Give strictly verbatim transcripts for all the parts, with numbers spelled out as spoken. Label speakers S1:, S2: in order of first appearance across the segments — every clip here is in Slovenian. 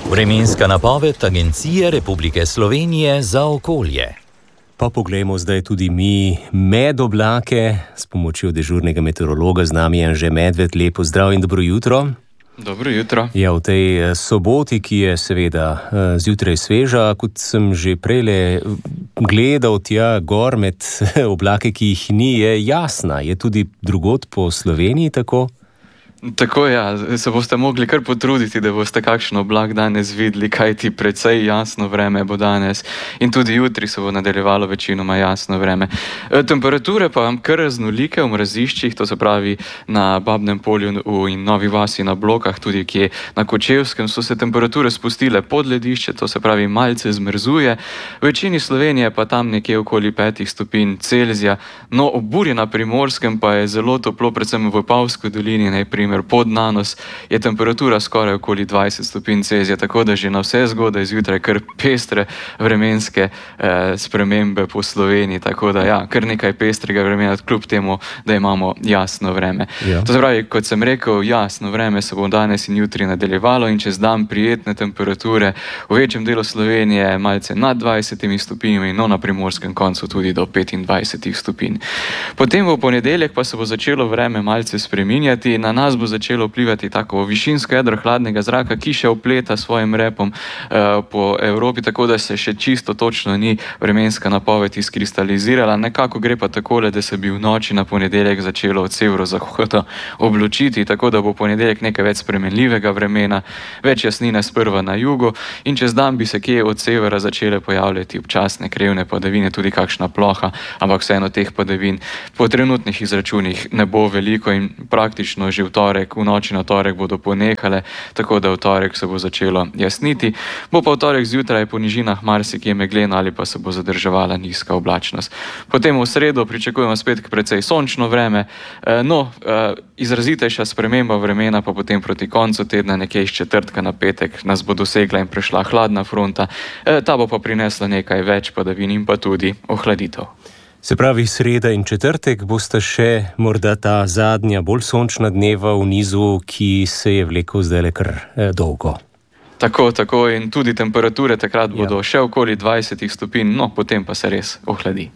S1: Vremenska napoved Agencije Republike Slovenije za okolje.
S2: Pa poglejmo zdaj tudi mi med oblake s pomočjo dežurnega meteorologa. Z nami je Anže Medved. Lepo zdrav in dobro jutro.
S3: Dobro jutro.
S2: Ja, v tej soboti, ki je seveda zjutraj sveža, kot sem že prejle gledal tja gor med oblake, ki jih ni, je jasna. Je tudi drugod po Sloveniji tako?
S3: Tako ja, se boste mogli kar potruditi, da boste kakšen oblak danes videli, kajti precej jasno vreme bo danes in tudi jutri se bo nadaljevalo večinoma jasno vreme. Temperature pa vam kar raznolike v mraziščih, to se pravi na Babnem polju in Novi vasi na Blokah, tudi kje na Kočevskem so se temperature spustile pod ledišče, to se pravi malce zmrzuje. V večini Slovenije pa tam nekje okoli petih stopinj Celzija, no ob burji na Primorskem pa je zelo toplo, predvsem v Vipavski dolini, najprej pod Nanos je temperatura skoraj okoli dvajset stopinj Celzija, tako da že na vse zgodaj zjutraj kar pestre vremenske eh, spremembe po Sloveniji, tako da ja, kar nekaj pestrega vremena, kljub temu, da imamo jasno vreme. Ja. To se pravi, kot sem rekel, jasno vreme se bo danes in jutri nadaljevalo in čez dan prijetne temperature v večjem delu Slovenije malce nad dvajsetimi stopinjami, no na primorskem koncu tudi do petindvajsetih stopinj. Potem v ponedeljek pa se bo začelo vreme malce spreminjati, na nas bo začelo vplivati tako višinsko jedro hladnega zraka, ki še opleta svojim repom uh, po Evropi, tako da se še čisto točno ni vremenska napoved izkristalizirala. Nekako gre pa takole, da se bi v noči na ponedeljek začelo od severozahoda obločiti, tako da bo ponedeljek nekaj več spremenljivega vremena, več jasnine sprva na jugu in čez dan bi se kje od severa začele pojavljati občasne krevne padavine, tudi kakšna ploha, ampak vseeno teh padavin po trenutnih izračunih ne bo veliko in praktično že v torek, v noči na torek bodo ponehale, tako da v torek se bo začelo jasniti. Bo pa v torek zjutraj po nižinah marsikje megleno ali pa se bo zadrževala nizka oblačnost. Potem v sredo pričakujemo spet precej sončno vreme, no, izrazitejša sprememba vremena pa potem proti koncu tedna, nekje iz četrtka na petek, nas bo dosegla in prešla hladna fronta, ta bo pa prinesla nekaj več padavin in pa tudi ohladitev.
S2: Se pravi, sreda in četrtek bosta še morda ta zadnja, bolj sončna dneva v nizu, ki se je vlekel zdajle kar eh, dolgo.
S3: Tako, tako in tudi temperature takrat ja. bodo še okoli dvajsetih stopinj, no potem pa se res ohladi.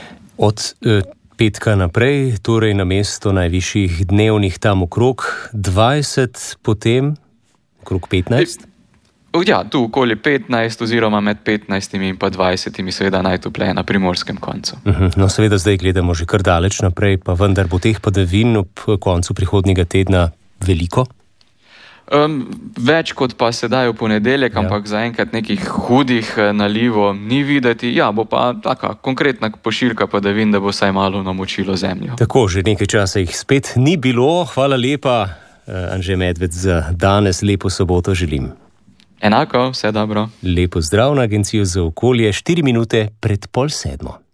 S2: Od eh, petka naprej, torej na mesto najvišjih dnevnih tam okrog dvajset, potem okrog petnajst?
S3: Ja, tu okoli petnajst oziroma med petnajstimi in pa dvajsetimi, seveda najtopleje na primorskem koncu.
S2: Uh-huh. No, seveda zdaj gledamo že kar daleč naprej, pa vendar bo teh padavin ob koncu prihodnjega tedna veliko?
S3: Um, več kot pa sedaj v ponedeljek, ja. ampak zaenkrat nekih hudih nalivov ni videti. Ja, bo pa taka konkretna pošiljka padavin, da bo vsaj malo namočilo zemljo.
S2: Tako, že nekaj časa jih spet ni bilo. Hvala lepa, Anže Medved, za danes. Lepo soboto želim.
S3: Enako, vse dobro.
S2: Lepo zdrav na Agencijo za okolje, štiri minute pred pol sedmo.